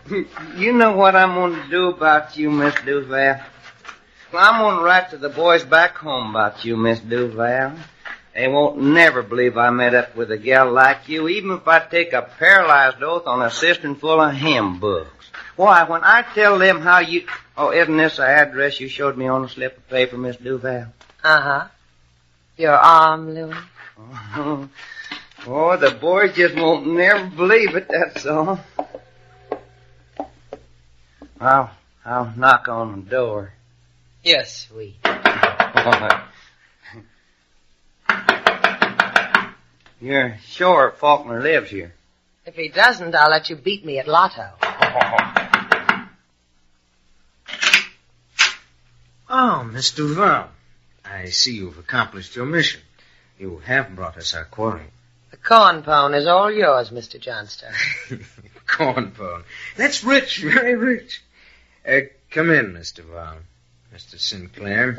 You know what I'm going to do about you, Miss Duval? Well, I'm going to write to the boys back home about you, Miss Duval. They won't never believe I met up with a gal like you, even if I take a paralyzed oath on a cistern full of hymn books. Why, when I tell them how you... Oh, isn't this the address you showed me on a slip of paper, Miss Duval? Uh-huh. Your arm, Louis? Oh, the boys just won't never believe it, that's all. I'll knock on the door. Yes, sweet. You're sure Faulkner lives here? If he doesn't, I'll let you beat me at Lotto. Oh, Miss Duval. I see you've accomplished your mission. You have brought us our quarry. The corn pone is all yours, Mr. Johnstone. Corn pone. That's rich, very rich. Come in, Mr. Duval. Mr. Sinclair.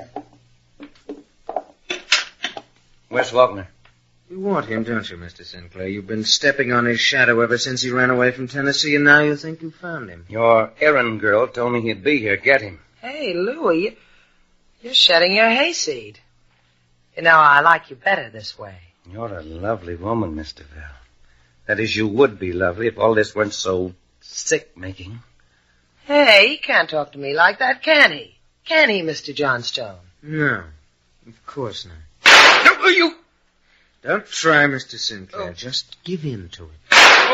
Where's Faulkner? You want him, don't you, Mr. Sinclair? You've been stepping on his shadow ever since he ran away from Tennessee, and now you think you found him. Your errand girl told me he'd be here. Get him. Hey, Louis, you're shedding your hayseed. You know, I like you better this way. You're a lovely woman, Miss Duval. That is, you would be lovely if all this weren't so sick-making. Hey, he can't talk to me like that, can he? Can he, Mr. Johnstone? No, of course not. No, you... Don't try, Mr. Sinclair. Oh. Just give in to it.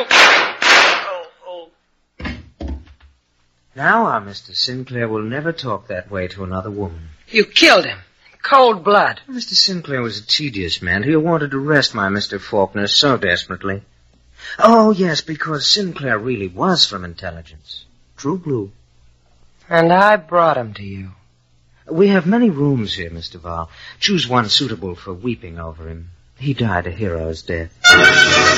Now our Mr. Sinclair will never talk that way to another woman. You killed him. Cold blood. Mr. Sinclair was a tedious man. He wanted to arrest my Mr. Faulkner so desperately. Oh, yes, because Sinclair really was from intelligence. True blue. And I brought him to you. We have many rooms here, Mr. Val. Choose one suitable for weeping over him. He died a hero's death.